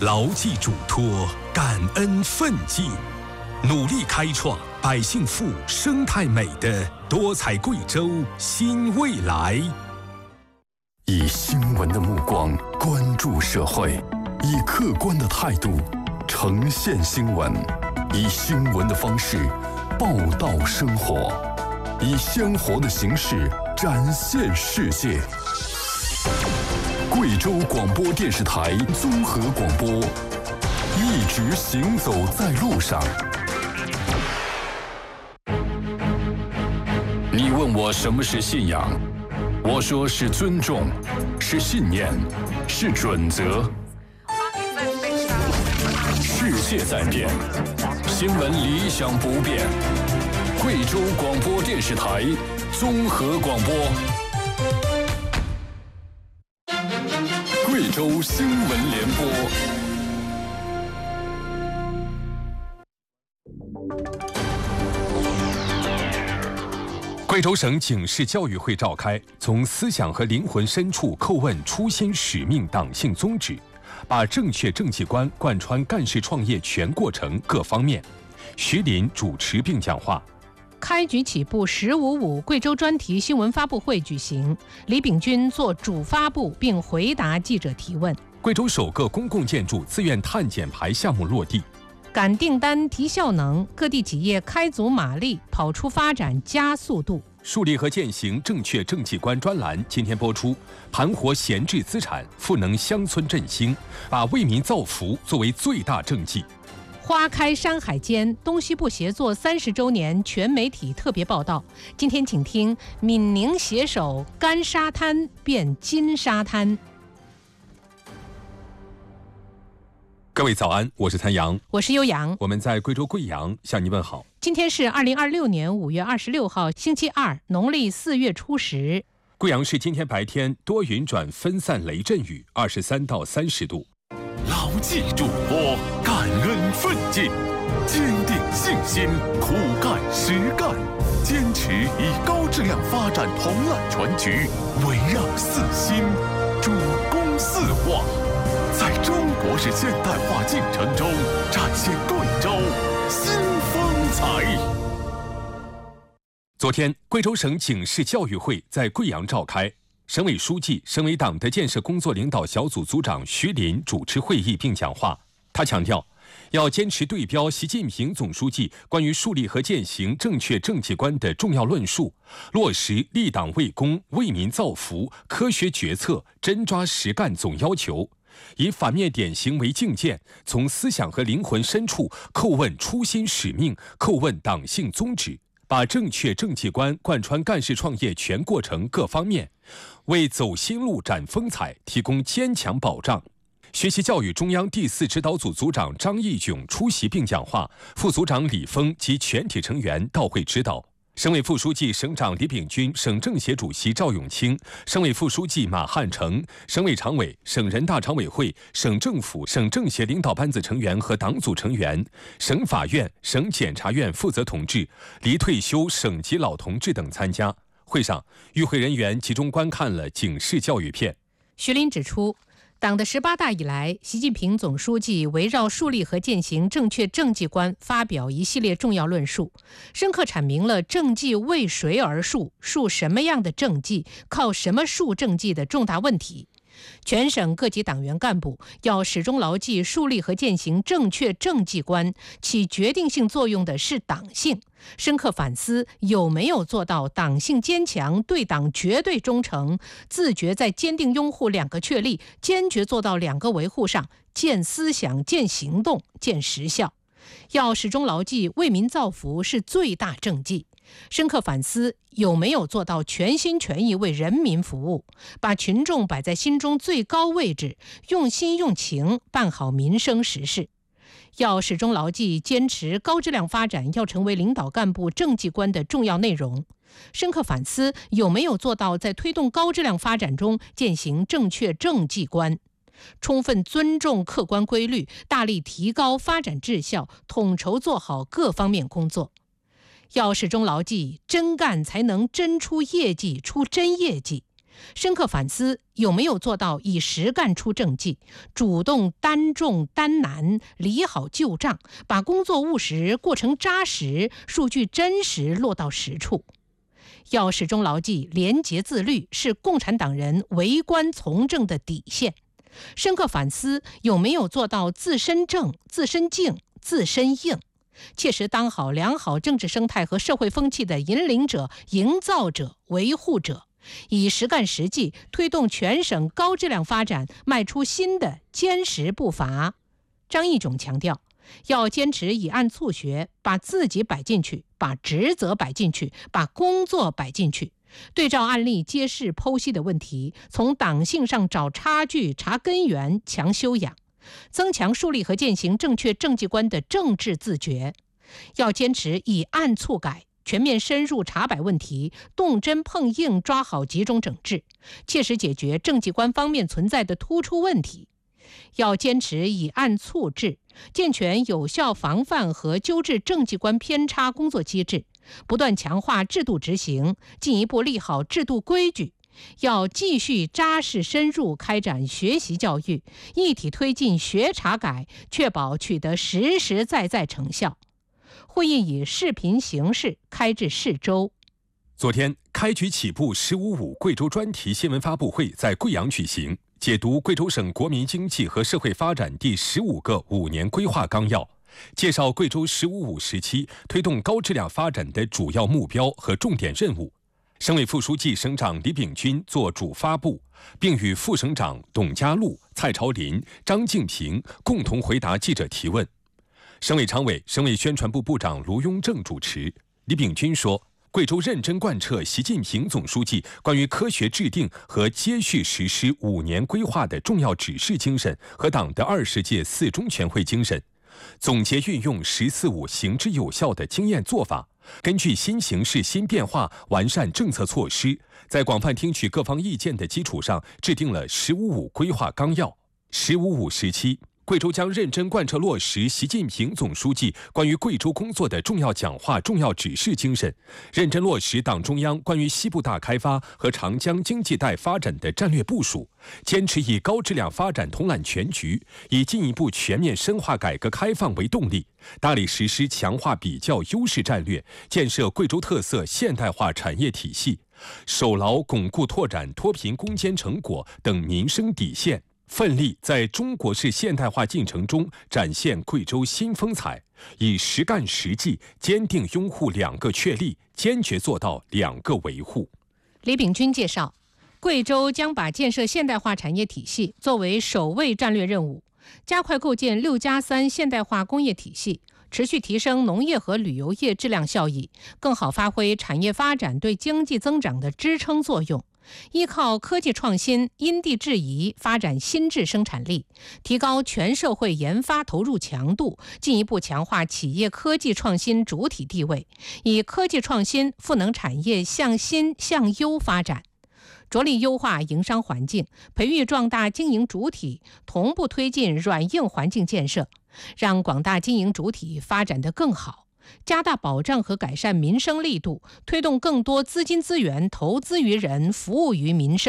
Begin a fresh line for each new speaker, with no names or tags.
牢记嘱托，感恩奋进，努力开创百姓富、生态美的多彩贵州新未来。
以新闻的目光关注社会，以客观的态度呈现新闻，以新闻的方式报道生活，以鲜活的形式展现世界。贵州广播电视台综合广播，一直行走在路上。你问我什么是信仰，我说是尊重，是信念，是准则。世界在变，新闻理想不变。贵州广播电视台综合广播，贵州新闻联播。
贵州省警示教育会召开，从思想和灵魂深处叩问初心使命党性宗旨，把正确政绩观贯穿干事创业全过程各方面。徐林主持并讲话。
开局起步1055贵州专题新闻发布会举行，李秉军做主发布并回答记者提问。
贵州首个公共建筑自愿碳减排项目落地。
赶订单提效能，各地企业开足马力，跑出发展加速度。
树立和践行正确政绩观专栏今天播出，盘活闲置资产，赋能乡村振兴，把为民造福作为最大政绩。
花开山海间，东西部协作30周年全媒体特别报道。今天请听闽宁携手干沙滩变金沙滩。
各位早安，我是谭阳，
我是悠扬，
我们在贵州贵阳向您问好。
今天是2026年5月26号，星期二，农历4月初10。
贵阳市今天白天多云转分散雷阵雨，23到30度。
牢记嘱托，感恩奋进，坚定信心，苦干实干，坚持以高质量发展统揽全局，围绕四新，主攻四化，在中国式现代化进程中展现贵州新风采。
昨天，贵州省警示教育会在贵阳召开。省委书记、省委党的建设工作领导小组组长徐林主持会议并讲话。他强调，要坚持对标习近平总书记关于树立和践行正确政绩观的重要论述，落实立党为公、为民造福、科学决策、真抓实干总要求，以反面典型为镜鉴，从思想和灵魂深处叩问初心使命，叩问党性宗旨，把正确政绩观贯穿干事创业全过程各方面，为走新路展风采提供坚强保障。学习教育中央第4指导组组长张义炯出席并讲话，副组长李峰及全体成员到会指导。省委副书记、省长李秉军，省政协主席赵永清，省委副书记马汉成，省委常委、省人大常委会、省政府、省政协领导班子成员和党组成员，省法院、省检察院负责同志，离退休省级老同志等参加。会上，与会人员集中观看了警示教育片。
徐林指出，党的18大以来，习近平总书记围绕树立和践行正确政绩观发表一系列重要论述，深刻阐明了政绩为谁而树、树什么样的政绩、靠什么树政绩的重大问题。全省各级党员干部要始终牢记树立和践行正确政绩观起决定性作用的是党性，深刻反思有没有做到党性坚强、对党绝对忠诚，自觉在坚定拥护2个确立、坚决做到2个维护上见思想、见行动、见实效。要始终牢记为民造福是最大政绩，深刻反思有没有做到全心全意为人民服务，把群众摆在心中最高位置，用心用情办好民生实事。要始终牢记坚持高质量发展要成为领导干部政绩观的重要内容，深刻反思有没有做到在推动高质量发展中践行正确政绩观，充分尊重客观规律，大力提高发展质效，统筹做好各方面工作。要始终牢记真干才能真出业绩，出真业绩。 深刻反思有没有做到以实干出政绩，主动担重担难，理好旧账，把工作务实，过程扎实，数据真实落到实处。要始终牢记廉洁自律是共产党人为官从政的底线。深刻反思有没有做到自身正、自身静、自身硬，切实当好良好政治生态和社会风气的引领者、营造者、维护者，以实干实际推动全省高质量发展迈出新的坚实步伐。张义炯强调，要坚持以案促学，把自己摆进去，把职责摆进去，把工作摆进去，对照案例揭示剖析的问题，从党性上找差距、查根源、强修养，增强树立和践行正确政绩观的政治自觉。要坚持以案促改，全面深入查摆问题，动真碰硬抓好集中整治，切实解决政绩观方面存在的突出问题。要坚持以案促治，健全有效防范和纠治政绩观偏差工作机制，不断强化制度执行，进一步立好制度规矩。要继续扎实深入开展学习教育，一体推进学查改，确保取得实实在在成效。会议以视频形式开至市州。
昨天，开局起步“15.5”贵州专题新闻发布会在贵阳举行，解读贵州省国民经济和社会发展第15个5年规划纲要，介绍贵州“15.5”时期推动高质量发展的主要目标和重点任务。省委副书记、省长李炳军作主发布，并与副省长董家禄、蔡朝林、张静平共同回答记者提问。省委常委、省委宣传部部长卢雍正主持。李炳军说，贵州认真贯彻习近平总书记关于科学制定和接续实施5年规划的重要指示精神和党的20届4中全会精神，总结运用“14.5”行之有效的经验做法，根据新形势新变化完善政策措施，在广泛听取各方意见的基础上，制定了“15.5”规划纲要。“15.5”时期，贵州将认真贯彻落实习近平总书记关于贵州工作的重要讲话、重要指示精神，认真落实党中央关于西部大开发和长江经济带发展的战略部署，坚持以高质量发展统揽全局，以进一步全面深化改革开放为动力，大力实施强化比较优势战略，建设贵州特色现代化产业体系，守牢巩固拓展脱贫攻坚成果等民生底线，奋力在中国式现代化进程中展现贵州新风采，以实干实际坚定拥护2个确立，坚决做到2个维护。
李炳军介绍，贵州将把建设现代化产业体系作为首位战略任务，加快构建6+3现代化工业体系，持续提升农业和旅游业质量效益，更好发挥产业发展对经济增长的支撑作用。依靠科技创新，因地制宜发展新质生产力，提高全社会研发投入强度，进一步强化企业科技创新主体地位，以科技创新赋能产业向新向优发展，着力优化营商环境，培育壮大经营主体，同步推进软硬环境建设，让广大经营主体发展得更好，加大保障和改善民生力度，推动更多资金资源投资于人，服务于民生。